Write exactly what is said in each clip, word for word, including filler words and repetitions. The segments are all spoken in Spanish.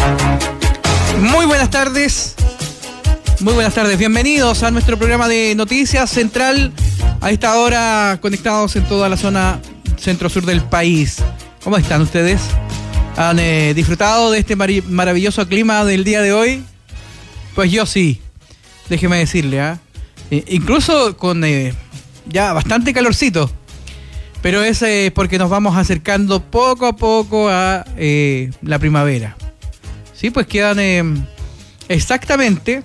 Muy buenas tardes, muy buenas tardes, bienvenidos a nuestro programa de Noticias Central, a esta hora conectados en toda la zona centro-sur del país. ¿Cómo están ustedes? ¿Han eh, disfrutado de este mar maravilloso clima del día de hoy? Pues yo sí, déjeme decirle, ¿eh? Eh, incluso con eh, ya bastante calorcito, pero es eh, porque nos vamos acercando poco a poco a eh, la primavera. Sí, pues quedan eh, exactamente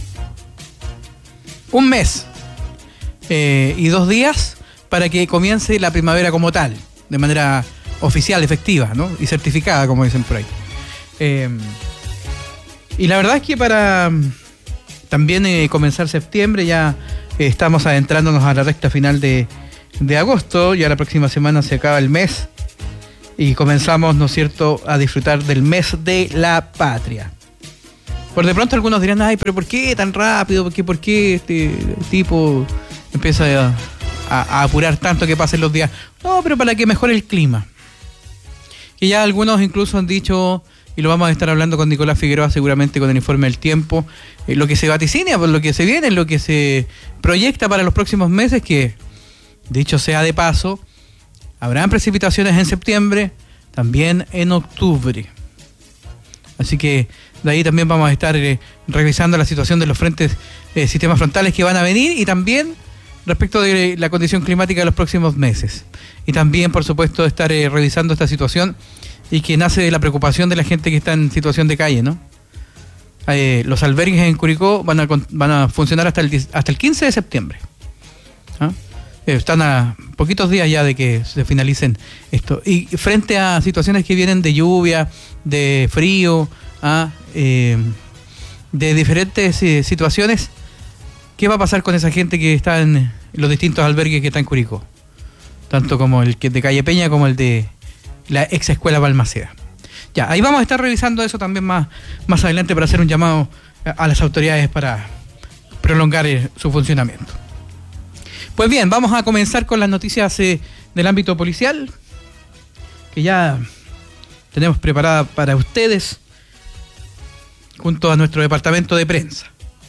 un mes eh, y dos días para que comience la primavera como tal, de manera oficial, efectiva, ¿no? Y certificada, como dicen por ahí. Eh, y la verdad es que para también eh, comenzar septiembre ya eh, estamos adentrándonos a la recta final de, de agosto, ya la próxima semana se acaba el mes. Y comenzamos, ¿no es cierto?, a disfrutar del mes de la patria. Por de pronto algunos dirán, ay, pero ¿por qué tan rápido? ¿Por qué, por qué este tipo empieza a, a, a apurar tanto que pasen los días? No, pero para que mejore el clima. Que ya algunos incluso han dicho, y lo vamos a estar hablando con Nicolás Figueroa seguramente con el informe del tiempo, eh, lo que se vaticina, por lo que se viene, lo que se proyecta para los próximos meses, que, dicho sea de paso, habrán precipitaciones en septiembre, también en octubre. Así que de ahí también vamos a estar eh, revisando la situación de los frentes, eh, sistemas frontales que van a venir y también respecto de la condición climática de los próximos meses. Y también, por supuesto, estar eh, revisando esta situación y que nace de la preocupación de la gente que está en situación de calle, ¿no? Eh, los albergues en Curicó van a, van a funcionar hasta el, hasta el quince de septiembre. ¿Ah? Están a poquitos días ya de que se finalicen esto. Y frente a situaciones que vienen de lluvia, de frío, a, eh, de diferentes eh, situaciones, ¿qué va a pasar con esa gente que está en los distintos albergues que están en Curicó? Tanto como el que de Calle Peña como el de la ex escuela Balmaceda. Ya, ahí vamos a estar revisando eso también más, más adelante para hacer un llamado a las autoridades para prolongar eh, su funcionamiento. Pues bien, vamos a comenzar con las noticias eh, del ámbito policial, que ya tenemos preparada para ustedes, junto a nuestro departamento de prensa.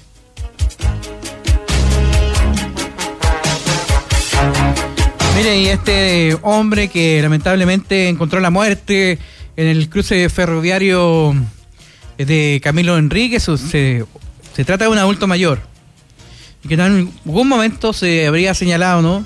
Mire, y este hombre que lamentablemente encontró la muerte en el cruce ferroviario de Camilo Enríquez, se, se trata de un adulto mayor. Que en algún momento se habría señalado, ¿no?,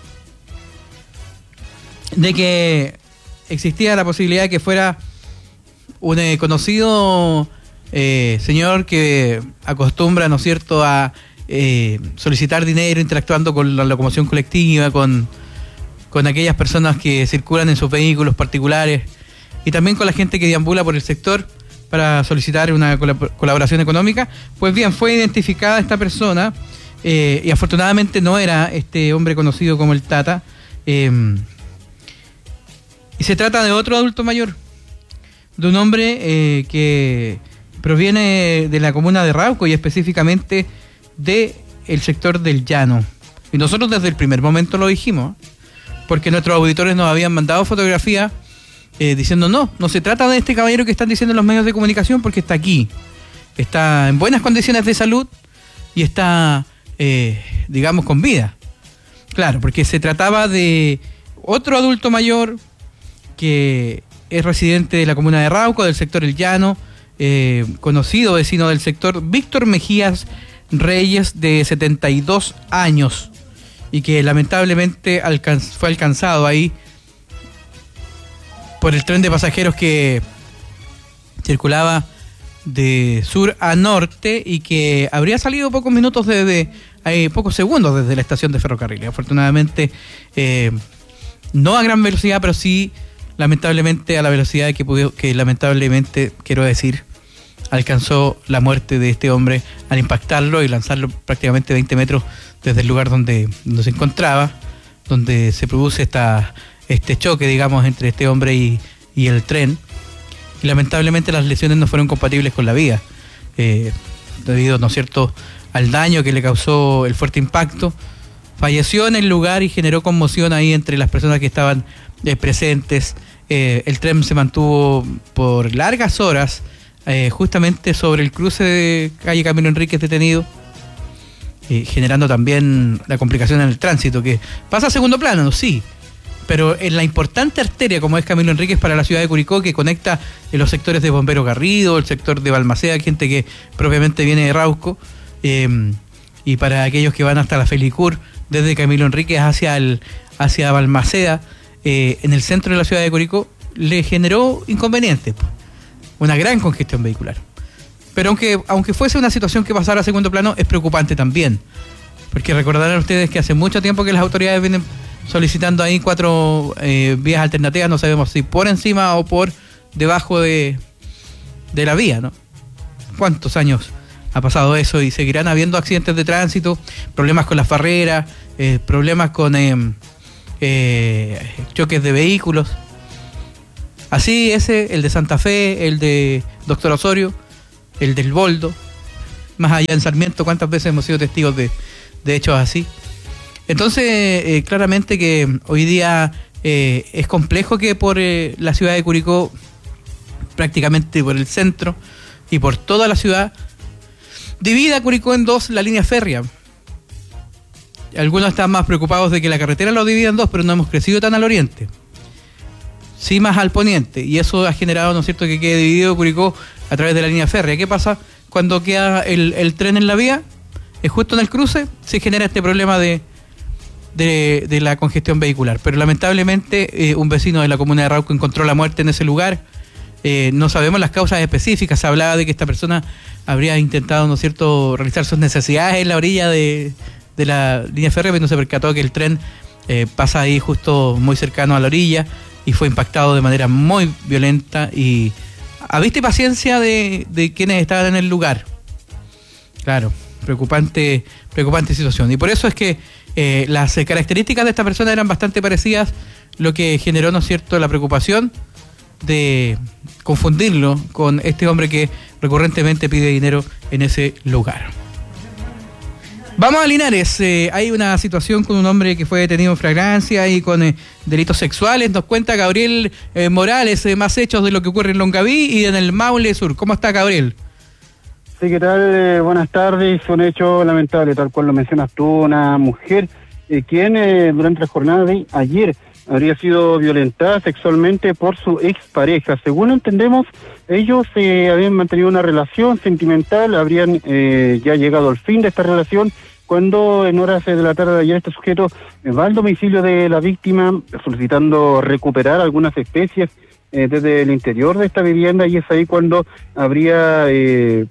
de que existía la posibilidad de que fuera un eh, conocido eh, señor que acostumbra, ¿no es cierto?, a eh, solicitar dinero interactuando con la locomoción colectiva, con, con aquellas personas que circulan en sus vehículos particulares y también con la gente que deambula por el sector para solicitar una colab- colaboración económica. Pues bien, fue identificada esta persona. Eh, y afortunadamente no era este hombre conocido como el Tata, eh, y se trata de otro adulto mayor, de un hombre eh, que proviene de la comuna de Rauco y específicamente del sector del Llano. Y nosotros desde el primer momento lo dijimos, porque nuestros auditores nos habían mandado fotografías eh, diciendo no, no se trata de este caballero que están diciendo los medios de comunicación porque está aquí, está en buenas condiciones de salud y está... Eh, digamos con vida. Claro, porque se trataba de otro adulto mayor que es residente de la comuna de Rauco, del sector El Llano, eh, conocido vecino del sector, Víctor Mejías Reyes, de setenta y dos años, y que lamentablemente alcanz- fue alcanzado ahí por el tren de pasajeros que circulaba de sur a norte y que habría salido pocos minutos desde, hay pocos segundos desde la estación de ferrocarril. Afortunadamente, eh, no a gran velocidad, pero sí, lamentablemente, a la velocidad que pudo, que lamentablemente, quiero decir, alcanzó la muerte de este hombre al impactarlo y lanzarlo prácticamente veinte metros desde el lugar donde, donde se encontraba, donde se produce esta, este choque, digamos, entre este hombre y, y el tren. Y lamentablemente las lesiones no fueron compatibles con la vida, eh, debido, ¿no es cierto?, al daño que le causó el fuerte impacto. Falleció en el lugar y generó conmoción ahí entre las personas que estaban eh, presentes. Eh, el tren se mantuvo por largas horas eh, justamente sobre el cruce de calle Camilo Enríquez detenido, eh, generando también la complicación en el tránsito, que pasa a segundo plano, sí, pero en la importante arteria como es Camilo Enríquez para la ciudad de Curicó, que conecta en los sectores de Bombero Garrido, el sector de Balmaceda, gente que propiamente viene de Rauco, eh, y para aquellos que van hasta la Felicur, desde Camilo Enríquez hacia, el, hacia Balmaceda, eh, en el centro de la ciudad de Curicó, le generó inconvenientes, una gran congestión vehicular. Pero aunque, aunque fuese una situación que pasara a segundo plano, es preocupante también, porque recordarán ustedes que hace mucho tiempo que las autoridades vienen solicitando ahí cuatro eh, vías alternativas, no sabemos si por encima o por debajo de, de la vía, ¿no? ¿Cuántos años ha pasado eso? Y seguirán habiendo accidentes de tránsito, problemas con las barreras, eh, problemas con eh, eh, choques de vehículos. Así ese, el de Santa Fe, el de Doctor Osorio, el del Boldo, más allá en Sarmiento, cuántas veces hemos sido testigos de, de hechos así. Entonces, eh, claramente que hoy día eh, es complejo que por eh, la ciudad de Curicó, prácticamente por el centro y por toda la ciudad, divida Curicó en dos la línea férrea. Algunos están más preocupados de que la carretera lo divida en dos, pero no hemos crecido tan al oriente, sí más al poniente, y eso ha generado, ¿no es cierto?, que quede dividido Curicó a través de la línea férrea. ¿Qué pasa cuando queda el, el tren en la vía? Es justo en el cruce, se genera este problema de De, de la congestión vehicular, pero lamentablemente eh, un vecino de la comuna de Rauco encontró la muerte en ese lugar. Eh, no sabemos las causas específicas. Se hablaba de que esta persona habría intentado, ¿no es cierto?, realizar sus necesidades en la orilla de, de la línea férrea, pero no se percató que el tren eh, pasa ahí justo muy cercano a la orilla y fue impactado de manera muy violenta y a vista y paciencia de, de quienes estaban en el lugar. Claro, preocupante, preocupante situación. Y por eso es que Eh, las eh, características de esta persona eran bastante parecidas, lo que generó, ¿no es cierto?, la preocupación de confundirlo con este hombre que recurrentemente pide dinero en ese lugar. Vamos a Linares. Eh, hay una situación con un hombre que fue detenido en flagrancia y con eh, delitos sexuales. Nos cuenta Gabriel eh, Morales, eh, más hechos de lo que ocurre en Longaví y en el Maule Sur. ¿Cómo está, Gabriel? Sí, ¿qué tal? Eh, buenas tardes. Un hecho lamentable, tal cual lo mencionas tú, una mujer eh, quien eh, durante la jornada de ayer habría sido violentada sexualmente por su expareja. Según entendemos, ellos eh, habían mantenido una relación sentimental, habrían eh, ya llegado al fin de esta relación, cuando en horas de la tarde de ayer este sujeto va al domicilio de la víctima solicitando recuperar algunas especies eh, desde el interior de esta vivienda, y es ahí cuando habría Eh,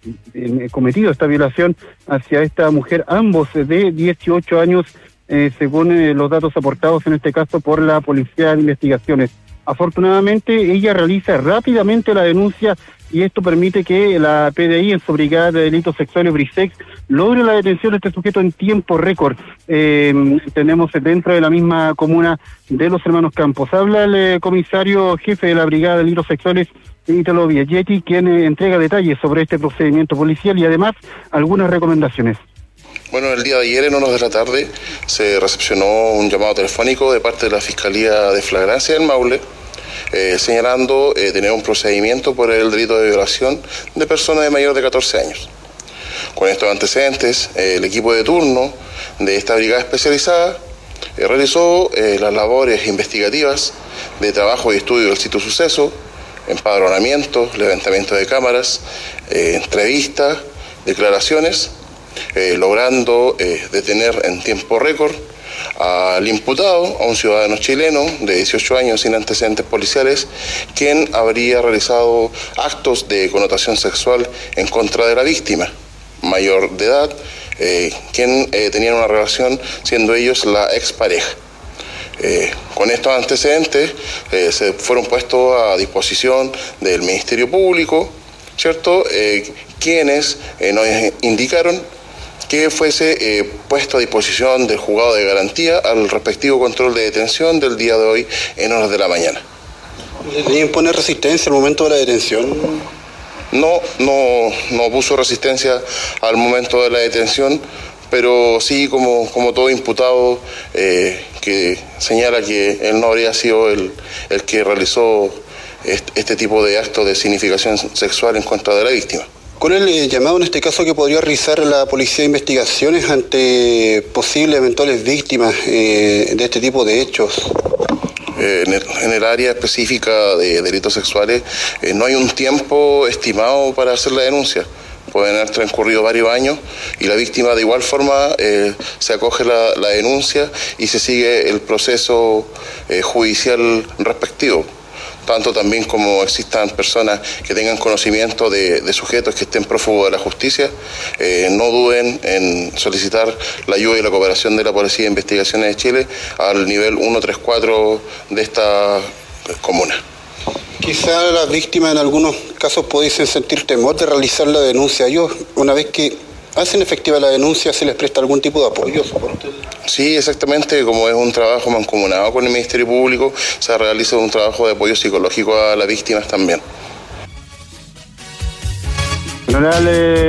cometido esta violación hacia esta mujer, ambos de dieciocho años, eh, según eh, los datos aportados en este caso por la Policía de Investigaciones. Afortunadamente ella realiza rápidamente la denuncia y esto permite que la P D I, en su brigada de delitos sexuales Brisex, logre la detención de este sujeto en tiempo récord. Eh, tenemos dentro de la misma comuna de Los Hermanos Campos. Habla el eh, comisario jefe de la brigada de delitos sexuales, Italo Viagetti, quien eh, entrega detalles sobre este procedimiento policial y además algunas recomendaciones. Bueno, el día de ayer, en horas de la tarde, se recepcionó un llamado telefónico de parte de la Fiscalía de Flagrancia del Maule, eh, señalando eh, tener un procedimiento por el delito de violación de personas de mayor de catorce años. Con estos antecedentes, eh, el equipo de turno de esta brigada especializada eh, realizó eh, las labores investigativas de trabajo y estudio del sitio suceso, empadronamiento, levantamiento de cámaras, eh, entrevistas, declaraciones, eh, logrando eh, detener en tiempo récord al imputado, a un ciudadano chileno de dieciocho años sin antecedentes policiales, quien habría realizado actos de connotación sexual en contra de la víctima, mayor de edad, eh, quien eh, tenía una relación siendo ellos la expareja. Eh, con estos antecedentes eh, se fueron puestos a disposición del Ministerio Público, ¿cierto? Eh, quienes eh, nos indicaron que fuese eh, puesto a disposición del juzgado de garantía al respectivo control de detención del día de hoy en horas de la mañana. ¿Le impone resistencia al momento de la detención? No, no, no puso resistencia al momento de la detención, pero sí, como, como todo imputado eh, que señala que él no habría sido el, el que realizó este tipo de actos de significación sexual en contra de la víctima. ¿Cuál es el llamado en este caso que podría realizar la Policía de Investigaciones ante posibles eventuales víctimas eh, de este tipo de hechos? Eh, en, el, en el área específica de delitos sexuales eh, no hay un tiempo estimado para hacer la denuncia. Pueden haber transcurrido varios años y la víctima de igual forma eh, se acoge la, la denuncia y se sigue el proceso eh, judicial respectivo. Tanto también como existan personas que tengan conocimiento de, de sujetos que estén prófugos de la justicia, eh, no duden en solicitar la ayuda y la cooperación de la Policía de Investigaciones de Chile al nivel ciento treinta y cuatro de esta comuna. Quizá las víctimas en algunos casos pudiesen sentir temor de realizar la denuncia. Ellos, una vez que hacen efectiva la denuncia, ¿se les presta algún tipo de apoyo, soporte? Sí, exactamente, como es un trabajo mancomunado con el Ministerio Público, se realiza un trabajo de apoyo psicológico a las víctimas también. General,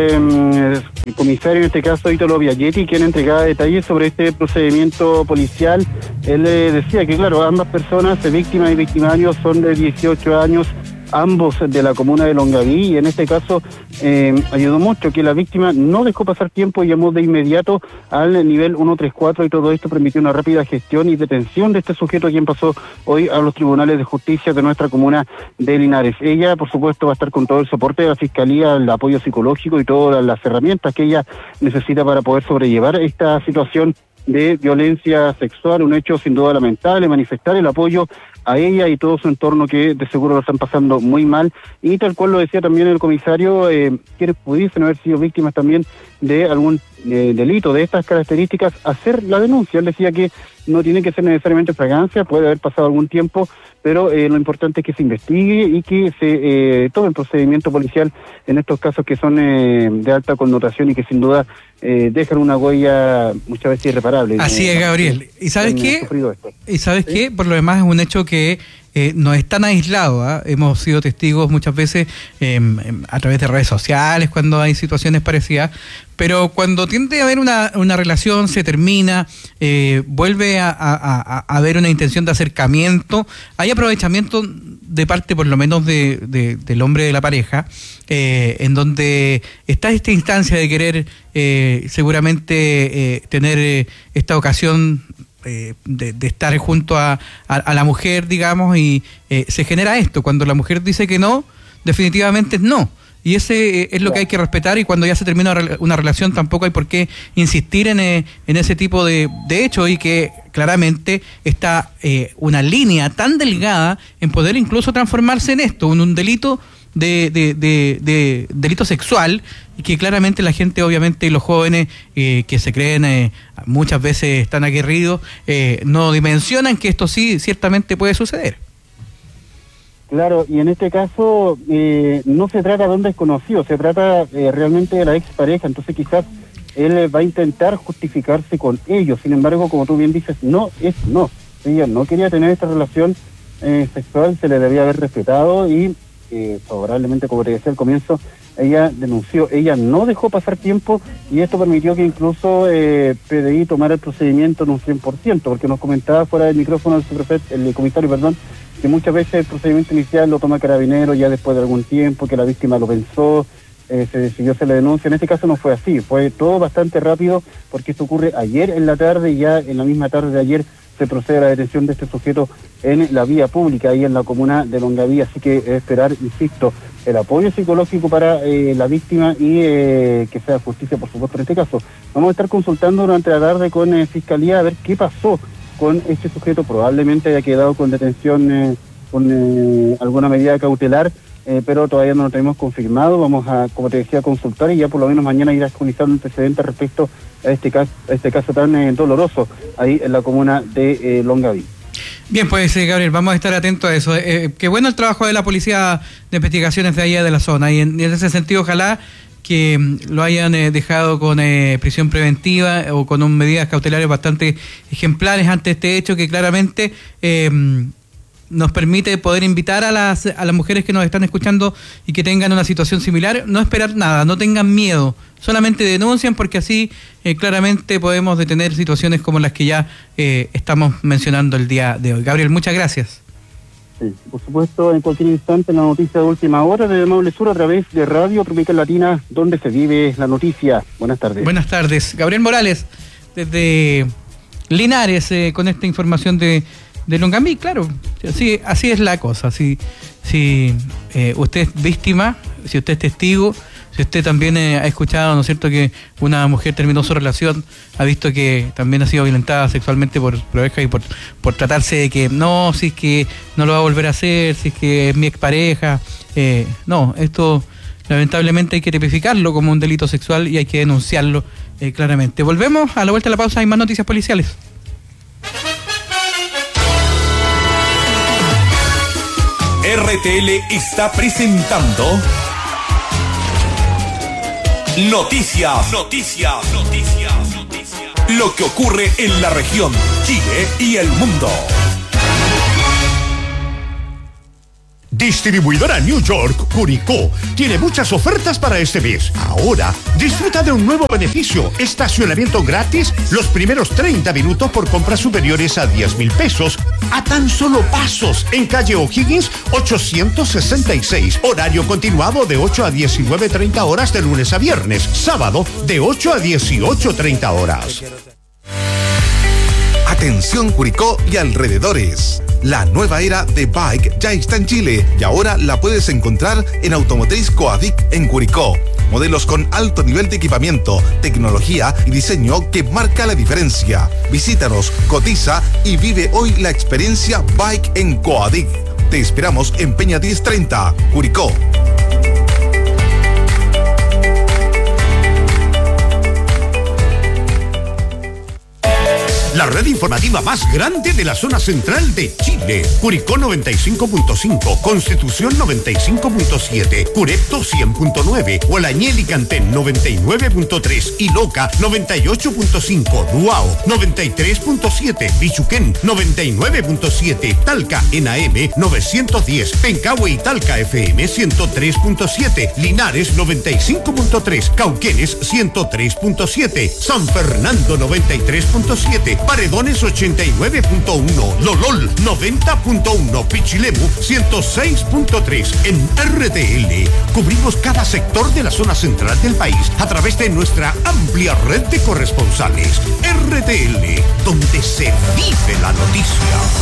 eh, el comisario, en este caso Ítalo Biagietti, quien entregaba detalles sobre este procedimiento policial, él eh, decía que, claro, ambas personas, víctimas y victimarios, son de dieciocho años, ambos de la comuna de Longaví, y en este caso eh, ayudó mucho que la víctima no dejó pasar tiempo y llamó de inmediato al nivel ciento treinta y cuatro, y todo esto permitió una rápida gestión y detención de este sujeto, quien pasó hoy a los tribunales de justicia de nuestra comuna de Linares. Ella, por supuesto, va a estar con todo el soporte de la Fiscalía, el apoyo psicológico y todas las herramientas que ella necesita para poder sobrellevar esta situación de violencia sexual, un hecho sin duda lamentable, manifestar el apoyo a ella y todo su entorno, que de seguro lo están pasando muy mal, y tal cual lo decía también el comisario, eh, quienes pudiesen haber sido víctimas también de algún eh, delito de estas características, hacer la denuncia. Él decía que no tiene que ser necesariamente fragancia, puede haber pasado algún tiempo, pero eh, lo importante es que se investigue y que se eh, tome el procedimiento policial en estos casos que son eh, de alta connotación y que sin duda eh, dejan una huella muchas veces irreparable. Así eh, es, Gabriel. ¿Y sabes qué? ¿Y sabes ¿Sí? qué? Por lo demás es un hecho que eh, no es tan aislado, ¿eh? Hemos sido testigos muchas veces eh, a través de redes sociales cuando hay situaciones parecidas, pero cuando tiende a haber una, una relación, se termina, eh, vuelve a, a, a, a haber una intención de acercamiento, hay aprovechamiento de parte por lo menos de, de, del hombre de la pareja, eh, en donde está esta instancia de querer eh, seguramente eh, tener eh, esta ocasión eh, de, de estar junto a, a, a la mujer, digamos, y eh, se genera esto. Cuando la mujer dice que no, definitivamente es no. Y ese es lo que hay que respetar, y cuando ya se termina una relación tampoco hay por qué insistir en, en ese tipo de, de hechos, y que claramente está eh, una línea tan delgada en poder incluso transformarse en esto, en un delito de, de, de, de delito sexual, y que claramente la gente, obviamente, y los jóvenes eh, que se creen eh, muchas veces están aguerridos, eh, no dimensionan que esto sí ciertamente puede suceder. Claro, y en este caso eh, no se trata de un desconocido, se trata eh, realmente de la expareja, entonces quizás él va a intentar justificarse con ellos. Sin embargo, como tú bien dices, no es no. Ella no quería tener esta relación eh, sexual, se le debía haber respetado, y eh, favorablemente, como te decía al comienzo, ella denunció, ella no dejó pasar tiempo, y esto permitió que incluso eh, P D I tomara el procedimiento en un cien por ciento, porque nos comentaba fuera del micrófono el, subprefecto, el comisario, perdón, que muchas veces el procedimiento inicial lo toma Carabinero ya después de algún tiempo, que la víctima lo pensó, eh, se decidió hacer la denuncia. En este caso no fue así, fue todo bastante rápido, porque esto ocurre ayer en la tarde, y ya en la misma tarde de ayer se procede a la detención de este sujeto en la vía pública, ahí en la comuna de Longaví. Así que esperar, insisto, el apoyo psicológico para eh, la víctima, y eh, que sea justicia, por supuesto, en este caso. Vamos a estar consultando durante la tarde con eh, Fiscalía a ver qué pasó con este sujeto. Probablemente haya quedado con detención, eh, con eh, alguna medida cautelar, eh, pero todavía no lo tenemos confirmado. Vamos a, como te decía, consultar, y ya por lo menos mañana ir a comunicar un antecedente respecto a este caso, a este caso tan eh, doloroso ahí en la comuna de eh, Longaví. Bien, pues eh, Gabriel, vamos a estar atentos a eso. Eh, qué bueno el trabajo de la Policía de Investigaciones de allá de la zona, y en, en ese sentido ojalá que lo hayan eh, dejado con eh, prisión preventiva o con un, medidas cautelares bastante ejemplares ante este hecho, que claramente eh, nos permite poder invitar a las, a las mujeres que nos están escuchando y que tengan una situación similar, no esperar nada, no tengan miedo, solamente denuncian, porque así eh, claramente podemos detener situaciones como las que ya eh, estamos mencionando el día de hoy. Gabriel, muchas gracias. Sí, por supuesto, en cualquier instante la noticia de última hora de Maule Sur a través de Radio Tropical Latina, donde se vive la noticia. Buenas tardes. Buenas tardes. Gabriel Morales, desde Linares, eh, con esta información de, de Longamí. Claro, así, así es la cosa. Si, si eh, usted es víctima, si usted es testigo, si usted también eh, ha escuchado, ¿no es cierto?, que una mujer terminó su relación, ha visto que también ha sido violentada sexualmente por pareja y por, por tratarse de que no, si es que no lo va a volver a hacer, si es que es mi expareja. Eh, no, esto lamentablemente hay que tipificarlo como un delito sexual y hay que denunciarlo eh, claramente. Volvemos a la vuelta de la pausa, hay más noticias policiales. R T L está presentando Noticias, noticias, noticias, noticias. Lo que ocurre en la región, Chile y el mundo. Distribuidora New York, Curicó, tiene muchas ofertas para este mes. Ahora, disfruta de un nuevo beneficio, estacionamiento gratis los primeros treinta minutos por compras superiores a diez mil pesos, a tan solo pasos, en calle O'Higgins ochocientos sesenta y seis, horario continuado de ocho a diecinueve treinta horas de lunes a viernes, sábado de ocho a dieciocho treinta horas. Atención Curicó y alrededores. La nueva era de Bike ya está en Chile y ahora la puedes encontrar en Automotriz Coadic en Curicó. Modelos con alto nivel de equipamiento, tecnología y diseño que marca la diferencia. Visítanos, cotiza y vive hoy la experiencia Bike en Coadic. Te esperamos en Peña diez treinta, Curicó. La red informativa más grande de la zona central de Chile. Curicó noventa y cinco punto cinco, Constitución noventa y cinco punto siete, Curepto cien punto nueve, Hualañel y Cantén noventa y nueve punto tres y Loca noventa y ocho punto cinco, Duao noventa y tres punto siete, Bichuquén noventa y nueve punto siete, Talca en A M novecientos diez, Pencahue y Talca F M ciento tres punto siete, Linares noventa y cinco punto tres, Cauquenes ciento tres punto siete, San Fernando noventa y tres punto siete, Paredones ochenta y nueve punto uno, Lolol noventa punto uno, Pichilemu ciento seis punto tres. En R T L cubrimos cada sector de la zona central del país a través de nuestra amplia red de corresponsales. R T L, donde se vive la noticia.